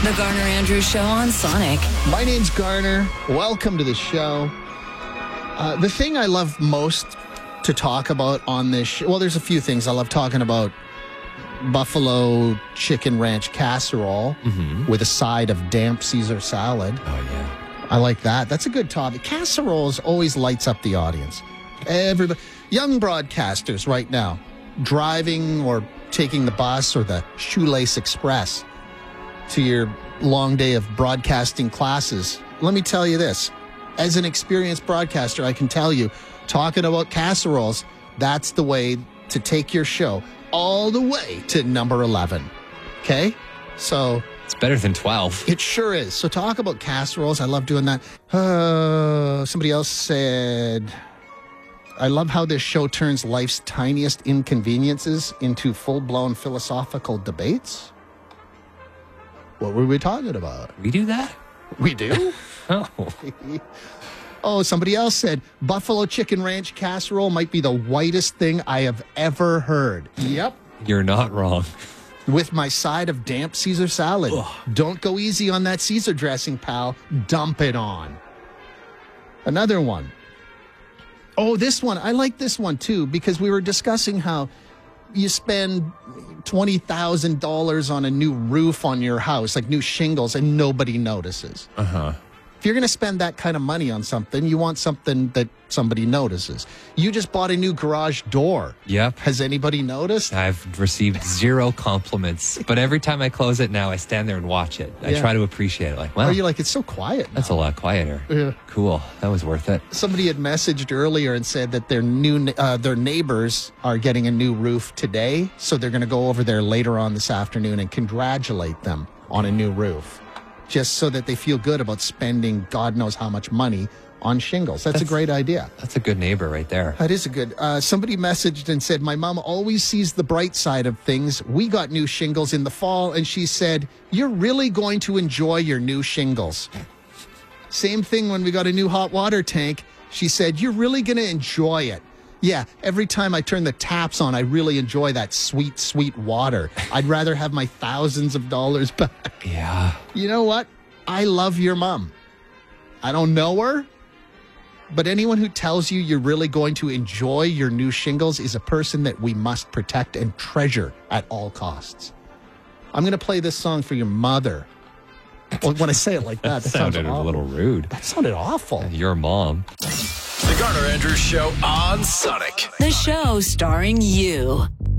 The Garner Andrews Show on Sonic. My name's Garner. Welcome to the show. The thing I love most to talk about on this show, well, there's a few things. I love talking about buffalo chicken ranch casserole with a side of damp Caesar salad. Oh, yeah. I like that. That's a good topic. Casseroles always lights up the audience. Everybody, young broadcasters right now, driving or taking the bus or the Shoelace Express to your long day of broadcasting classes. Let me tell you this. As an experienced broadcaster, I can tell you, talking about casseroles, that's the way to take your show all the way to number 11. Okay? So It's better than 12. it sure is. So talk about casseroles. I love doing that. Somebody else said, I love how this show turns life's tiniest inconveniences into full-blown philosophical debates. What were we talking about? We do that? We do? Oh. Oh, somebody else said, buffalo chicken ranch casserole might be the whitest thing I have ever heard. Yep. You're not wrong. With my side of damp Caesar salad. Ugh. Don't go easy on that Caesar dressing, pal. Dump it on. Another one. Oh, this one. I like this one, too, because we were discussing how you spend $20,000 on a new roof on your house, like new shingles, and nobody notices. Uh-huh. If you're going to spend that kind of money on something, you want something that somebody notices. You just bought a new garage door. Yep. Has anybody noticed? I've received 0 compliments, but every time I close it now, I stand there and watch it. I Yeah. try to appreciate it. Like, wow, Or you're like, it's so quiet now. that's a lot quieter. Yeah. Cool. That was worth it. Somebody had messaged earlier and said that their neighbors are getting a new roof today, so they're going to go over there later on this afternoon and congratulate them on a new roof, just so that they feel good about spending God knows how much money on shingles. That's a great idea. That's a good neighbor right there. That is a good. Somebody messaged and said, my mom always sees the bright side of things. We got new shingles in the fall, and she said, you're really going to enjoy your new shingles. Same thing when we got a new hot water tank. She said, you're really going to enjoy it. Yeah, every time I turn the taps on, I really enjoy that sweet, sweet water. I'd rather have my thousands of dollars back. Yeah. You know what? I love your mom. I don't know her, but anyone who tells you you're really going to enjoy your new shingles is a person that we must protect and treasure at all costs. I'm going to play this song for your mother. Well, when I say it like that, that Sounded sounds a awful. little rude. That sounded awful. Your mom. The Garner Andrews Show on Sonic. The show starring you.